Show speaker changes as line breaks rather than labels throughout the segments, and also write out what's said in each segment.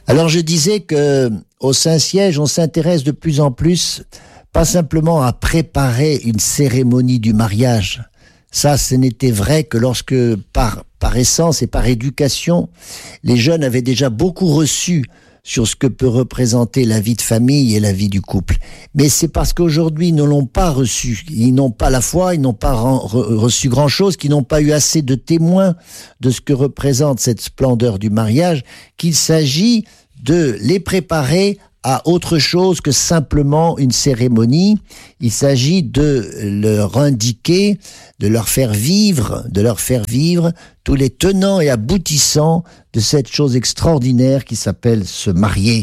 Alors je disais que au Saint-Siège, on s'intéresse de plus en plus, pas simplement à préparer une cérémonie du mariage. Ça, ce n'était vrai que lorsque, par essence et par éducation, les jeunes avaient déjà beaucoup reçu sur ce que peut représenter la vie de famille et la vie du couple. Mais c'est parce qu'aujourd'hui, ils ne l'ont pas reçu. Ils n'ont pas la foi, ils n'ont pas reçu grand-chose, qu'ils n'ont pas eu assez de témoins de ce que représente cette splendeur du mariage, qu'il s'agit de les préparer à autre chose que simplement une cérémonie. Il s'agit de leur indiquer, de leur faire vivre tous les tenants et aboutissants de cette chose extraordinaire qui s'appelle se marier.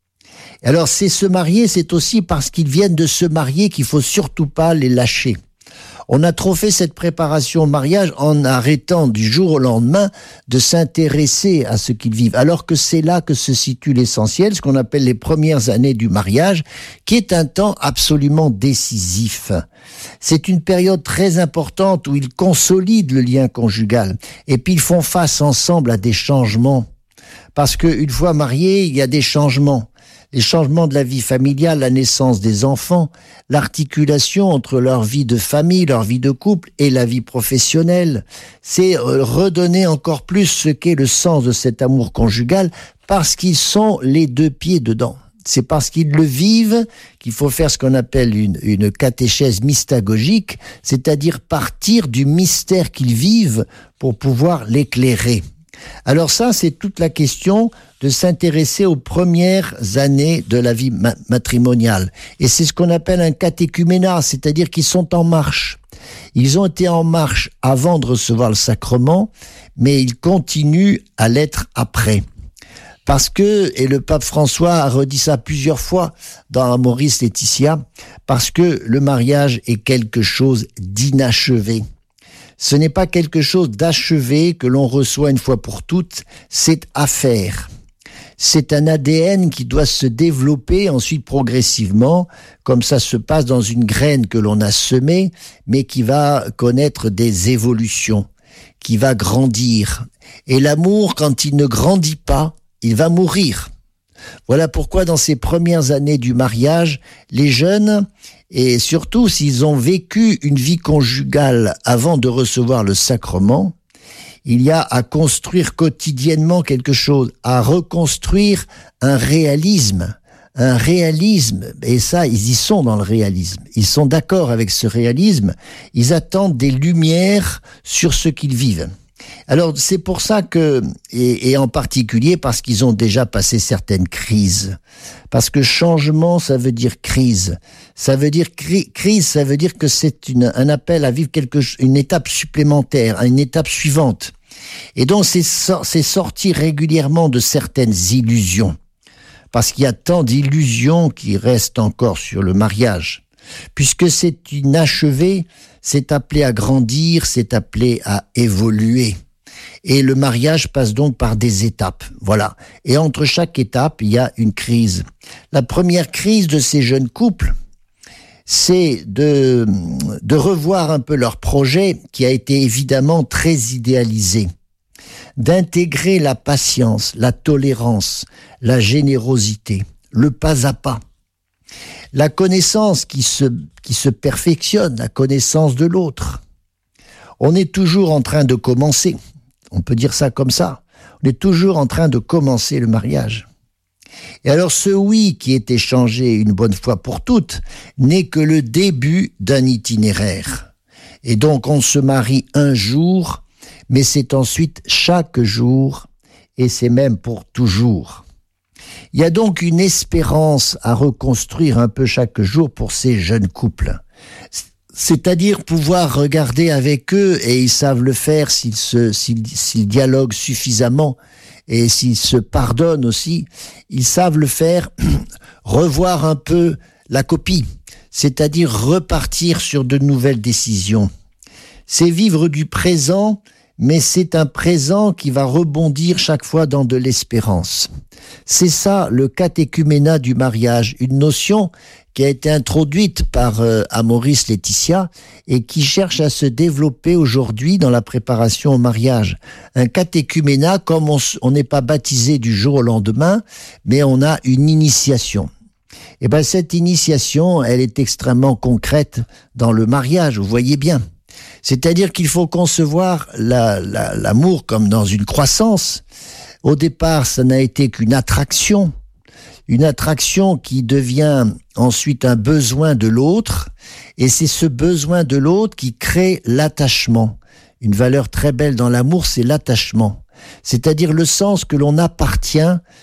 Alors c'est se marier, c'est aussi parce qu'ils viennent de se marier qu'il faut surtout pas les lâcher. On a trop fait cette préparation au mariage en arrêtant du jour au lendemain de s'intéresser à ce qu'ils vivent. Alors que c'est là que se situe l'essentiel, ce qu'on appelle les premières années du mariage, qui est un temps absolument décisif. C'est une période très importante où ils consolident le lien conjugal. Et puis ils font face ensemble à des changements. Parce qu'une fois mariés, il y a des changements. Les changements de la vie familiale, la naissance des enfants, l'articulation entre leur vie de famille, leur vie de couple et la vie professionnelle. C'est redonner encore plus ce qu'est le sens de cet amour conjugal parce qu'ils sont les deux pieds dedans. C'est parce qu'ils le vivent qu'il faut faire ce qu'on appelle une catéchèse mystagogique, c'est-à-dire partir du mystère qu'ils vivent pour pouvoir l'éclairer. Alors ça, c'est toute la question de s'intéresser aux premières années de la vie matrimoniale. Et c'est ce qu'on appelle un catéchuménat, c'est-à-dire qu'ils sont en marche. Ils ont été en marche avant de recevoir le sacrement, mais ils continuent à l'être après. Parce que, et le pape François a redit ça plusieurs fois dans Amoris Laetitia, parce que le mariage est quelque chose d'inachevé. Ce n'est pas quelque chose d'achevé que l'on reçoit une fois pour toutes, c'est à faire. C'est un ADN qui doit se développer ensuite progressivement, comme ça se passe dans une graine que l'on a semée, mais qui va connaître des évolutions, qui va grandir. Et l'amour, quand il ne grandit pas, il va mourir. Voilà pourquoi dans ces premières années du mariage, les jeunes, et surtout s'ils ont vécu une vie conjugale avant de recevoir le sacrement, il y a à construire quotidiennement quelque chose, à reconstruire un réalisme, et ça, ils y sont dans le réalisme. Ils sont d'accord avec ce réalisme, ils attendent des lumières sur ce qu'ils vivent. Alors c'est pour ça que, et en particulier parce qu'ils ont déjà passé certaines crises, parce que changement ça veut dire crise, ça veut dire crise, ça veut dire que c'est un appel à vivre une étape supplémentaire, une étape suivante, et donc c'est sortir régulièrement de certaines illusions, parce qu'il y a tant d'illusions qui restent encore sur le mariage. Puisque c'est inachevé, c'est appelé à grandir, c'est appelé à évoluer. Et le mariage passe donc par des étapes, voilà. Et entre chaque étape, il y a une crise. La première crise de ces jeunes couples, c'est de revoir un peu leur projet, qui a été évidemment très idéalisé, d'intégrer la patience, la tolérance, la générosité, le pas à pas. La connaissance qui se perfectionne, la connaissance de l'autre. On est toujours en train de commencer, on peut dire ça comme ça, on est toujours en train de commencer le mariage. Et alors ce oui qui est échangé une bonne fois pour toutes n'est que le début d'un itinéraire. Et donc on se marie un jour, mais c'est ensuite chaque jour, et c'est même pour toujours. Il y a donc une espérance à reconstruire un peu chaque jour pour ces jeunes couples. C'est-à-dire pouvoir regarder avec eux, et ils savent le faire s'ils dialoguent suffisamment et s'ils se pardonnent aussi, ils savent le faire, revoir un peu la copie, c'est-à-dire repartir sur de nouvelles décisions. C'est vivre du présent, mais c'est un présent qui va rebondir chaque fois dans de l'espérance. C'est ça le catéchuménat du mariage, une notion qui a été introduite par Amoris Laetitia et qui cherche à se développer aujourd'hui dans la préparation au mariage. Un catéchuménat, comme on n'est pas baptisé du jour au lendemain, mais on a une initiation. Et bien cette initiation, elle est extrêmement concrète dans le mariage, vous voyez bien. C'est-à-dire qu'il faut concevoir l'amour comme dans une croissance. Au départ, ça n'a été qu'une attraction qui devient ensuite un besoin de l'autre, et c'est ce besoin de l'autre qui crée l'attachement. Une valeur très belle dans l'amour, c'est l'attachement. C'est-à-dire le sens que l'on appartient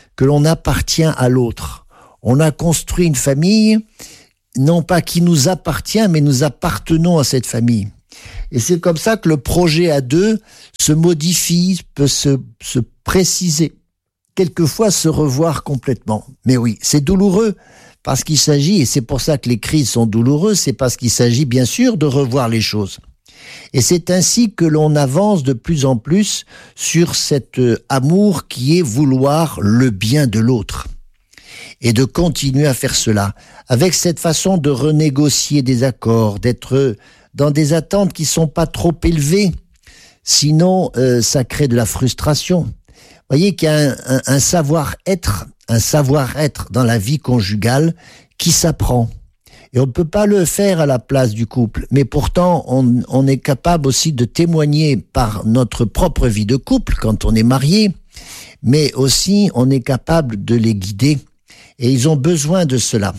à l'autre. On a construit une famille, non pas qui nous appartient, mais nous appartenons à cette famille. Et c'est comme ça que le projet à deux se modifie, peut se préciser, quelquefois se revoir complètement. Mais oui, c'est douloureux, parce qu'il s'agit, et c'est pour ça que les crises sont douloureuses, c'est parce qu'il s'agit bien sûr de revoir les choses. Et c'est ainsi que l'on avance de plus en plus sur cet amour qui est vouloir le bien de l'autre. Et de continuer à faire cela, avec cette façon de renégocier des accords, d'être dans des attentes qui sont pas trop élevées, sinon ça crée de la frustration. Vous voyez qu'il y a un savoir-être dans la vie conjugale qui s'apprend. Et on ne peut pas le faire à la place du couple, mais pourtant on est capable aussi de témoigner par notre propre vie de couple quand on est marié, mais aussi on est capable de les guider, et ils ont besoin de cela.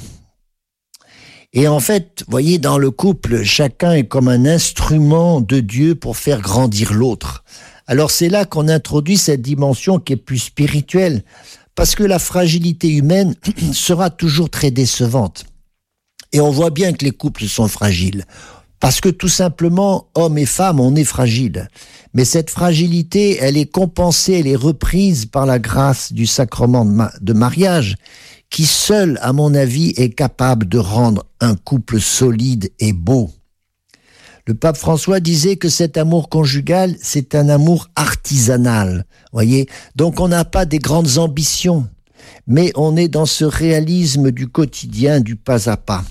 Et en fait, vous voyez, dans le couple, chacun est comme un instrument de Dieu pour faire grandir l'autre. Alors c'est là qu'on introduit cette dimension qui est plus spirituelle, parce que la fragilité humaine sera toujours très décevante. Et on voit bien que les couples sont fragiles, parce que tout simplement, hommes et femmes, on est fragiles. Mais cette fragilité, elle est compensée, elle est reprise par la grâce du sacrement de mariage, qui seul, à mon avis, est capable de rendre un couple solide et beau. Le pape François disait que cet amour conjugal, c'est un amour artisanal, voyez. Donc on n'a pas des grandes ambitions, mais on est dans ce réalisme du quotidien, du pas à pas.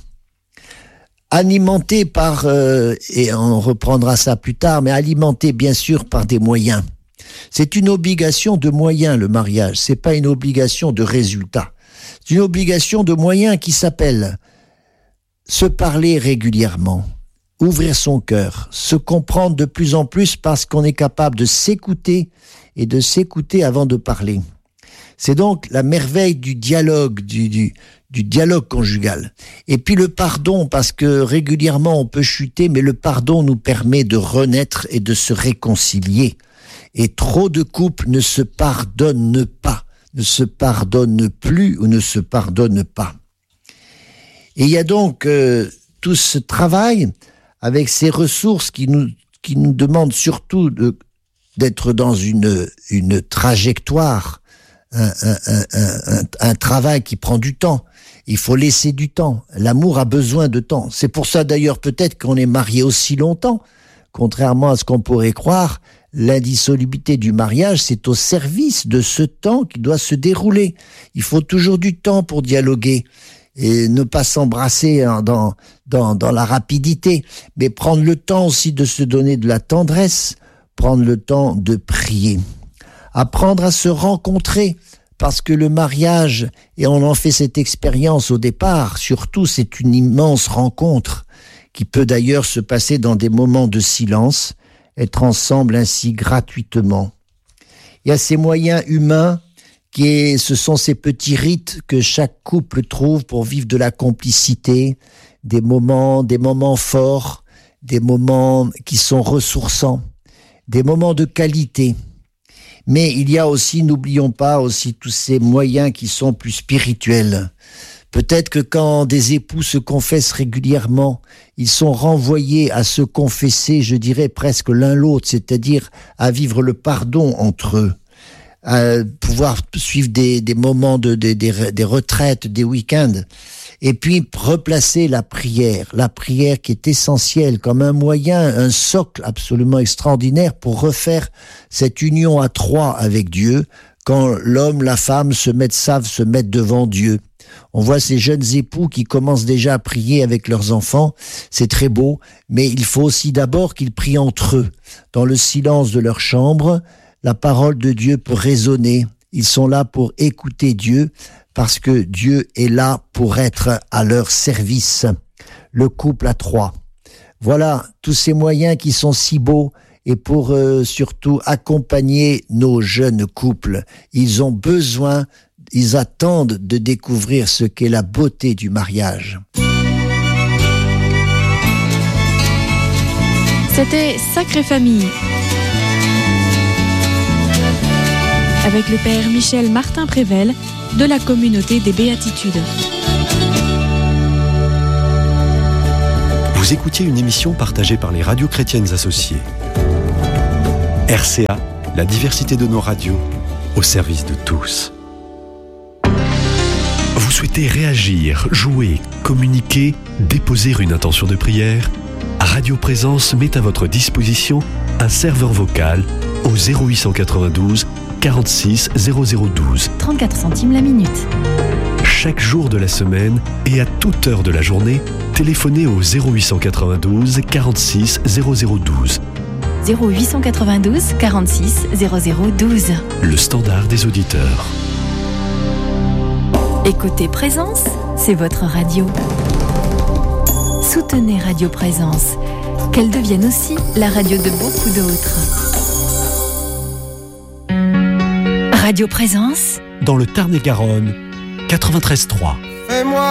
Alimenté par, et on reprendra ça plus tard, mais alimenté bien sûr par des moyens. C'est une obligation de moyens, le mariage, c'est pas une obligation de résultat. C'est une obligation de moyens qui s'appelle se parler régulièrement, ouvrir son cœur, se comprendre de plus en plus parce qu'on est capable de s'écouter et de s'écouter avant de parler. C'est donc la merveille du dialogue, du dialogue conjugal. Et puis le pardon, parce que régulièrement on peut chuter, mais le pardon nous permet de renaître et de se réconcilier. Et trop de couples ne se pardonnent pas, ne se pardonnent plus ou ne se pardonnent pas. Et il y a donc tout ce travail avec ces ressources qui nous demandent surtout d'être dans une trajectoire, un travail qui prend du temps. Il faut laisser du temps. L'amour a besoin de temps. C'est pour ça d'ailleurs peut-être qu'on est marié aussi longtemps. Contrairement à ce qu'on pourrait croire, l'indissolubilité du mariage, c'est au service de ce temps qui doit se dérouler. Il faut toujours du temps pour dialoguer et ne pas s'embrasser dans la rapidité, mais prendre le temps aussi de se donner de la tendresse, prendre le temps de prier. Apprendre à se rencontrer, parce que le mariage, et on en fait cette expérience au départ, surtout c'est une immense rencontre qui peut d'ailleurs se passer dans des moments de silence, être ensemble ainsi gratuitement. Il y a ces moyens humains ce sont ces petits rites que chaque couple trouve pour vivre de la complicité, des moments forts, des moments qui sont ressourçants, des moments de qualité. Mais il y a aussi, n'oublions pas, aussi tous ces moyens qui sont plus spirituels. Peut-être que quand des époux se confessent régulièrement, ils sont renvoyés à se confesser, je dirais presque l'un l'autre, c'est-à-dire à vivre le pardon entre eux, à pouvoir suivre des moments des retraites, des week-ends, et puis replacer la prière qui est essentielle comme un moyen, un socle absolument extraordinaire pour refaire cette union à trois avec Dieu, quand l'homme, la femme savent se mettre devant Dieu. On voit ces jeunes époux qui commencent déjà à prier avec leurs enfants. C'est très beau, mais il faut aussi d'abord qu'ils prient entre eux. Dans le silence de leur chambre, la parole de Dieu peut résonner. Ils sont là pour écouter Dieu parce que Dieu est là pour être à leur service. Le couple à 3. Voilà tous ces moyens qui sont si beaux et pour surtout accompagner nos jeunes couples. Ils ont besoin, ils attendent de découvrir ce qu'est la beauté du mariage.
C'était Sacrée Famille avec le père Michel Martin-Prével de la communauté des Béatitudes.
Vous écoutiez une émission partagée par les radios chrétiennes associées. RCA, la diversité de nos radios, au service de tous. Vous souhaitez réagir, jouer, communiquer, déposer une intention de prière ? Radio Présence met à votre disposition un serveur vocal au 0892 46 0012.
34 centimes la minute.
Chaque jour de la semaine et à toute heure de la journée, téléphonez au 0892 46 0012.
0892 46 0012.
Le standard des auditeurs.
Écoutez Présence, c'est votre radio. Soutenez Radio Présence, qu'elle devienne aussi la radio de beaucoup d'autres. Radio Présence,
dans le Tarn-et-Garonne, 93.3.
Fais-moi